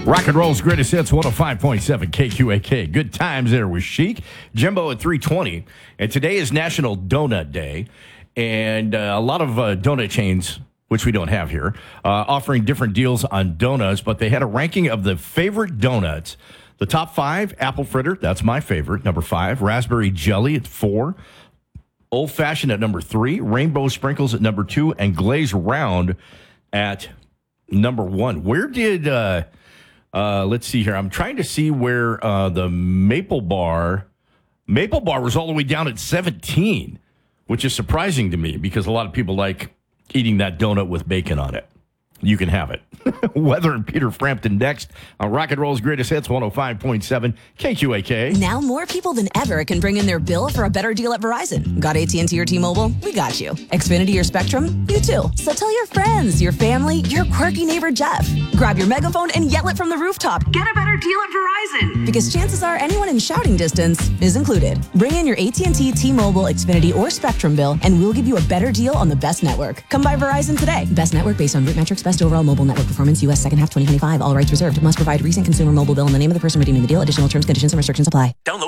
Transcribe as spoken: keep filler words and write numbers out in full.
Rock and roll's greatest hits, one oh five point seven K Q A K. Good times there with Chic. Jimbo at three twenty. And today is National Donut Day. And uh, a lot of uh, donut chains, which we don't have here, uh, offering different deals on donuts. But they had a ranking of the favorite donuts. The top five, apple fritter, that's my favorite, number five. Raspberry jelly at four. Old fashioned at number three. Rainbow sprinkles at number two. And glazed round at number one. Where did... Uh, Uh, let's see here. I'm trying to see where uh, the Maple Bar, Maple Bar was all the way down at seventeen, which is surprising to me because a lot of people like eating that donut with bacon on it. You can have it. Weather and Peter Frampton next on Rock and Roll's Greatest Hits, one oh five point seven K Q A K. Now more people than ever can bring in their bill for a better deal at Verizon. Got A T and T or T-Mobile? We got you. Xfinity or Spectrum? You too. So tell your friends, your family, your quirky neighbor Jeff. Grab your megaphone and yell it from the rooftop. Get a better deal at Verizon. Because chances are anyone in shouting distance is included. Bring in your A T and T, T-Mobile, Xfinity, or Spectrum bill, and we'll give you a better deal on the best network. Come by Verizon today. Best network based on root metrics, best overall mobile network performance, U S second half twenty twenty-five. All rights reserved. Must provide recent consumer mobile bill and the name of the person redeeming the deal. Additional terms, conditions, and restrictions apply. Download